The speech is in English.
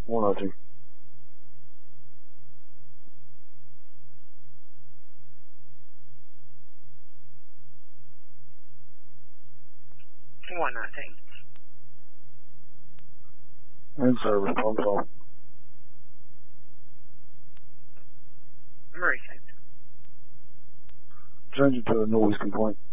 102. In service, phone call. Murray, thanks. Change it to a noise complaint.